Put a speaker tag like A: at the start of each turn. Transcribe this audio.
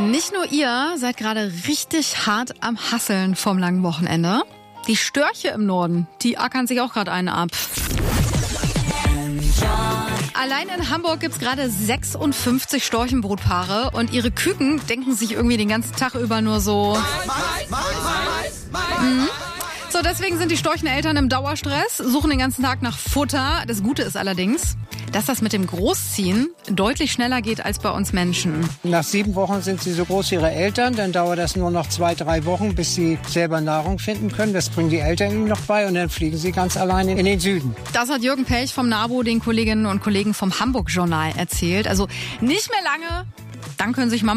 A: Nicht nur ihr seid gerade richtig hart am Hasseln vom langen Wochenende. Die Störche im Norden, die ackern sich auch gerade einen ab. Allein in Hamburg gibt's gerade 56 Storchenbrutpaare und ihre Küken denken sich irgendwie den ganzen Tag über nur so... So, deswegen sind die Storcheneltern im Dauerstress, suchen den ganzen Tag nach Futter. Das Gute ist allerdings, dass das mit dem Großziehen deutlich schneller geht als bei uns Menschen.
B: Nach 7 Wochen sind sie so groß wie ihre Eltern. Dann dauert das nur noch 2-3 Wochen, bis sie selber Nahrung finden können. Das bringen die Eltern ihnen noch bei und dann fliegen sie ganz alleine in den Süden.
A: Das hat Jürgen Pech vom NABU den Kolleginnen und Kollegen vom Hamburg-Journal erzählt. Also nicht mehr lange, dann können sich Mama